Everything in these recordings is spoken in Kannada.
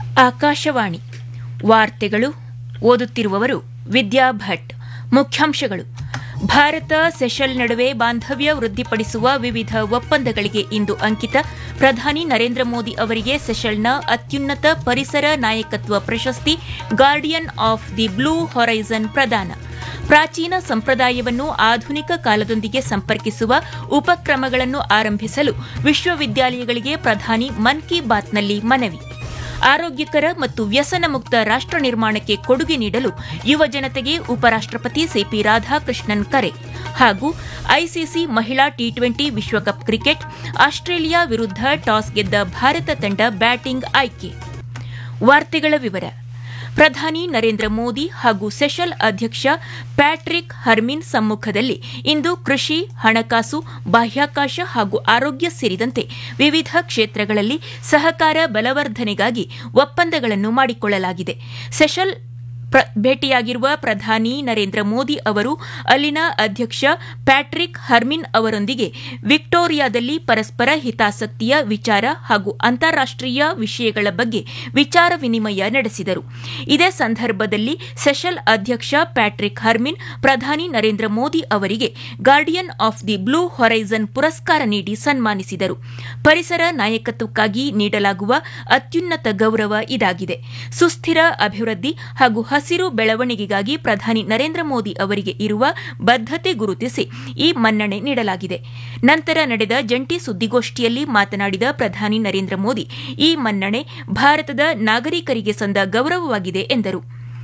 ಆಕಾಶವಾಣಿ ವಾರ್ತೆಗಳು ಓದುತ್ತಿರುವವರು ವಿದ್ಯಾ ಭಟ್. ಮುಖ್ಯಾಂಶಗಳು: ಭಾರತ ಸೆಷಲ್ ನಡುವೆ ಬಾಂಧವ್ಯ ವೃದ್ಧಿಪಡಿಸುವ ವಿವಿಧ ಒಪ್ಪಂದಗಳಿಗೆ ಇಂದು ಅಂಕಿತ. ಪ್ರಧಾನಿ ನರೇಂದ್ರ ಮೋದಿ ಅವರಿಗೆ ಸೆಷಲ್ನ ಅತ್ಯುನ್ನತ ಪರಿಸರ ನಾಯಕತ್ವ ಪ್ರಶಸ್ತಿ guardian of the blue horizon ಪ್ರದಾನ. ಪ್ರಾಚೀನ ಸಂಪ್ರದಾಯವನ್ನು ಆಧುನಿಕ ಕಾಲದೊಂದಿಗೆ ಸಂಪರ್ಕಿಸುವ ಉಪಕ್ರಮಗಳನ್ನು ಆರಂಭಿಸಲು ವಿಶ್ವವಿದ್ಯಾಲಯಗಳಿಗೆ ಪ್ರಧಾನಿ ಮನ್ ಕಿ ಬಾತ್ನಲ್ಲಿ ಮನವಿ. ಆರೋಗ್ಯಕರ ಮತ್ತು ವ್ಯಸನ ಮುಕ್ತ ರಾಷ್ಟ ನಿರ್ಮಾಣಕ್ಕೆ ಕೊಡುಗೆ ನೀಡಲು ಯುವ ಜನತೆಗೆ ಉಪರಾಷ್ಟಪತಿ ಸಿಪಿ ರಾಧಾಕೃಷ್ಣನ್ ಕರೆ. ಹಾಗೂ ಐಸಿಸಿ ಮಹಿಳಾ ಟಿ20 ವಿಶ್ವಕಪ್ ಕ್ರಿಕೆಟ್, ಆಸ್ಟ್ರೇಲಿಯಾ ವಿರುದ್ಧ ಟಾಸ್ ಗೆದ್ದ ಭಾರತ ತಂಡ ಬ್ಯಾಟಿಂಗ್ ಆಯ್ಕೆ. ವಾರ್ತೆಗಳ ವಿವರ. ಪ್ರಧಾನಿ ನರೇಂದ್ರ ಮೋದಿ ಹಾಗೂ ಸೆಷಲ್ ಅಧ್ಯಕ್ಷ ಪ್ಯಾಟ್ರಿಕ್ ಹರ್ಮಿನ್ ಸಮ್ಮುಖದಲ್ಲಿ ಇಂದು ಕೃಷಿ, ಹಣಕಾಸು, ಬಾಹ್ಯಾಕಾಶ ಹಾಗೂ ಆರೋಗ್ಯ ಸೇರಿದಂತೆ ವಿವಿಧ ಕ್ಷೇತ್ರಗಳಲ್ಲಿ ಸಹಕಾರ ಬಲವರ್ಧನೆಗಾಗಿ ಒಪ್ಪಂದಗಳನ್ನು ಮಾಡಿಕೊಳ್ಳಲಾಗಿದೆ. ಸೆಷಲ್ ಭೇಟಿಯಾಗಿರುವ ಪ್ರಧಾನಿ ನರೇಂದ್ರ ಮೋದಿ ಅವರು ಅಲ್ಲಿನ ಅಧ್ಯಕ್ಷ ಪ್ಯಾಟ್ರಿಕ್ ಹರ್ಮಿನ್ ಅವರೊಂದಿಗೆ ವಿಕ್ಟೋರಿಯಾದಲ್ಲಿ ಪರಸ್ಪರ ಹಿತಾಸಕ್ತಿಯ ವಿಚಾರ ಹಾಗೂ ಅಂತಾರಾಷ್ಟೀಯ ವಿಷಯಗಳ ಬಗ್ಗೆ ವಿಚಾರ ವಿನಿಮಯ ನಡೆಸಿದರು. ಇದೇ ಸಂದರ್ಭದಲ್ಲಿ ಸೆಷಲ್ ಅಧ್ಯಕ್ಷ ಪ್ಯಾಟ್ರಿಕ್ ಹರ್ಮಿನ್ ಪ್ರಧಾನಿ ನರೇಂದ್ರ ಮೋದಿ ಅವರಿಗೆ guardian of the blue horizon ಪುರಸ್ಕಾರ ನೀಡಿ ಸನ್ಮಾನಿಸಿದರು. ಪರಿಸರ ನಾಯಕತ್ವಕ್ಕಾಗಿ ನೀಡಲಾಗುವ ಅತ್ಯುನ್ನತ ಗೌರವ ಇದಾಗಿದೆ. ಸುಸ್ಥಿರ ಅಭಿವೃದ್ಧಿ ಹಾಗೂ ಹಸಿರು ಬೆಳವಣಿಗೆಗಾಗಿ ಪ್ರಧಾನಿ ನರೇಂದ್ರ ಮೋದಿ ಅವರಿಗೆ ಇರುವ ಬದ್ಧತೆ ಗುರುತಿಸಿ ಈ ಮನ್ನಣೆ ನೀಡಲಾಗಿದೆ. ನಂತರ ನಡೆದ ಜಂಟಿ ಸುದ್ದಿಗೋಷ್ಠಿಯಲ್ಲಿ ಮಾತನಾಡಿದ ಪ್ರಧಾನಿ ನರೇಂದ್ರ ಮೋದಿ, ಈ ಮನ್ನಣೆ ಭಾರತದ ನಾಗರಿಕರಿಗೆ ಸಂದ ಗೌರವವಾಗಿದೆ ಎಂದರು.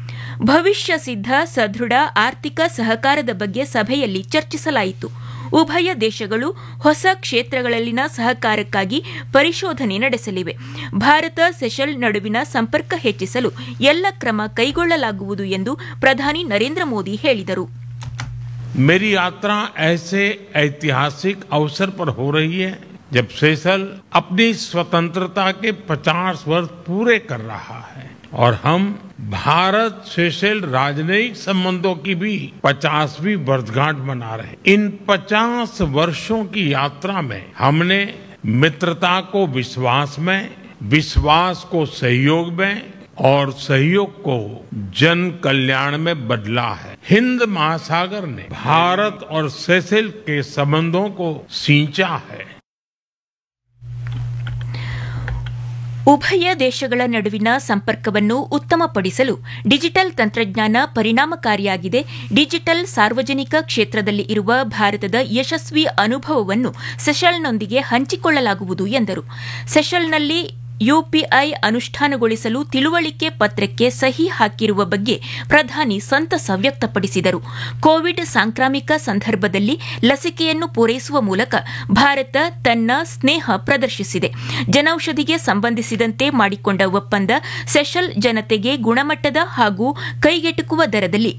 ಭವಿಷ್ಯ ಸಿದ್ಧ ಸದೃಢ ಆರ್ಥಿಕ ಸಹಕಾರದ ಬಗ್ಗೆ ಸಭೆಯಲ್ಲಿ ಚರ್ಚಿಸಲಾಯಿತು. ಉಭಯ ದೇಶಗಳು ಹೊಸ ಕ್ಷೇತ್ರಗಳಲ್ಲಿನ ಸಹಕಾರಕ್ಕಾಗಿ ಪರಿಶೋಧನೆ ನಡೆಸಲಿವೆ. ಭಾರತ ಸೆಷಲ್ ನಡುವಿನ ಸಂಪರ್ಕ ಹೆಚ್ಚಿಸಲು ಎಲ್ಲ ಕ್ರಮ ಕೈಗೊಳ್ಳಲಾಗುವುದು ಎಂದು ಪ್ರಧಾನಿ ನರೇಂದ್ರ ಮೋದಿ ಹೇಳಿದರು. मेरी यात्रा ऐसे ऐतिहासिक अवसर पर हो रही है जब सेशल अपनी स्वतंत्रता के 50 वर्ष पूरे कर रहा है और हम भारत सेशल राजनयिक संबंधों की भी 50वीं वर्षगांठ मना रहे हैं. इन 50 वर्षों की यात्रा में हमने मित्रता को विश्वास में, विश्वास को सहयोग में और सहयोग को जन कल्याण में बदला है. हिंद महासागर ने भारत और सेशल के संबंधों को सींचा है. ಉಭಯ ದೇಶಗಳ ನಡುವಿನ ಸಂಪರ್ಕವನ್ನು ಉತ್ತಮಪಡಿಸಲು ಡಿಜಿಟಲ್ ತಂತ್ರಜ್ಞಾನ ಪರಿಣಾಮಕಾರಿಯಾಗಿದೆ. ಡಿಜಿಟಲ್ ಸಾರ್ವಜನಿಕ ಕ್ಷೇತ್ರದಲ್ಲಿ ಇರುವ ಭಾರತದ ಯಶಸ್ವಿ ಅನುಭವವನ್ನು ಸೆಷಲ್ನೊಂದಿಗೆ ಹಂಚಿಕೊಳ್ಳಲಾಗುವುದು ಎಂದರು. ಸೆಷಲ್ನಲ್ಲಿ ಯುಪಿಐ ಅನುಷ್ಠಾನಗೊಳಿಸಲು ತಿಳುವಳಿಕೆ ಪತ್ರಕ್ಕೆ ಸಹಿ ಹಾಕಿರುವ ಬಗ್ಗೆ ಪ್ರಧಾನಿ ಸಂತಸ ವ್ಯಕ್ತಪಡಿಸಿದರು. ಕೋವಿಡ್ ಸಾಂಕ್ರಾಮಿಕ ಸಂದರ್ಭದಲ್ಲಿ ಲಸಿಕೆಯನ್ನು ಪೂರೈಸುವ ಮೂಲಕ ಭಾರತ ತನ್ನ ಸ್ನೇಹ ಪ್ರದರ್ಶಿಸಿದೆ. ಜನೌಷಧಿಗೆ ಸಂಬಂಧಿಸಿದಂತೆ ಮಾಡಿಕೊಂಡ ಒಪ್ಪಂದ ಸೆಷಲ್ ಜನತೆಗೆ ಗುಣಮಟ್ಟದ ಹಾಗೂ ಕೈಗೆಟುಕುವ ದರದಲ್ಲಿ